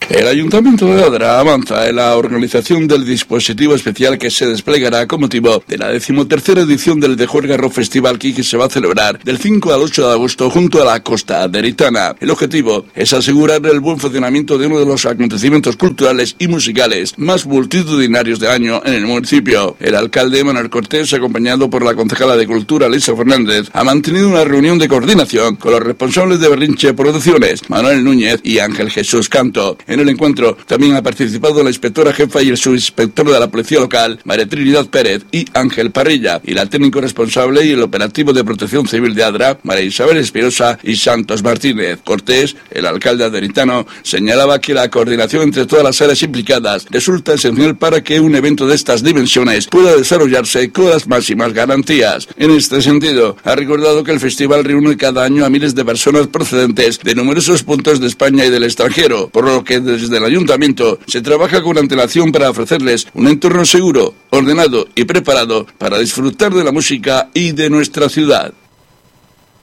El Ayuntamiento de Adra avanza en la organización del dispositivo especial que se desplegará con motivo de la 13ª edición del De Juerga Rock Festival que se va a celebrar del 5 al 8 de agosto junto a la costa aderitana. El objetivo es asegurar el buen funcionamiento de uno de los acontecimientos culturales y musicales más multitudinarios del año en el municipio. El alcalde Manuel Cortés, acompañado por la concejala de Cultura Elisa Fernández, ha mantenido una reunión de coordinación con los responsables de Berrinche Producciones, Manuel Núñez y Ángel Jesús Canto. En el encuentro también ha participado la inspectora jefa y el subinspector de la policía local, María Trinidad Pérez y Ángel Parrilla, y la técnico responsable y el operativo de protección civil de Adra, María Isabel Espinosa y Santos Martínez. Cortés, el alcalde aderitano, señalaba que la coordinación entre todas las áreas implicadas resulta esencial para que un evento de estas dimensiones pueda desarrollarse con las máximas garantías. En este sentido, ha recordado que el festival reúne cada año a miles de personas procedentes de numerosos puntos de España y del extranjero, por lo que desde el Ayuntamiento se trabaja con antelación para ofrecerles un entorno seguro, ordenado y preparado para disfrutar de la música y de nuestra ciudad.